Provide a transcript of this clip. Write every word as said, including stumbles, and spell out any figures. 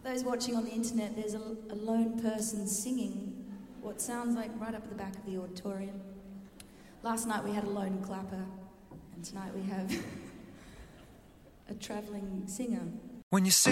those watching on the internet, there's a, a lone person singing what sounds like right up at the back of the auditorium. Last night we had a lone clapper, and tonight we have a travelling singer. When you see